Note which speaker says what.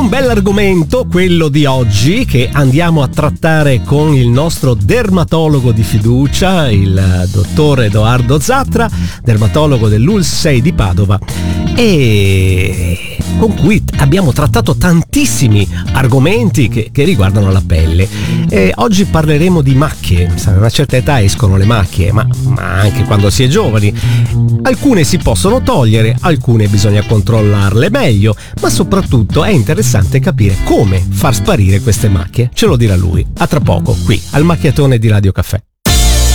Speaker 1: Un bell'argomento quello di oggi, che andiamo a trattare con il nostro dermatologo di fiducia, il dottor Edoardo Zatra, dermatologo dell'ULSS 6 di Padova, e con cui abbiamo trattato tantissimi argomenti che riguardano la pelle. E oggi parleremo di macchie. A una certa età escono le macchie, ma anche quando si è giovani. Alcune si possono togliere, alcune bisogna controllarle meglio, ma soprattutto è interessante capire come far sparire queste macchie. Ce lo dirà lui. A tra poco, qui al Macchiatone di Radio Caffè.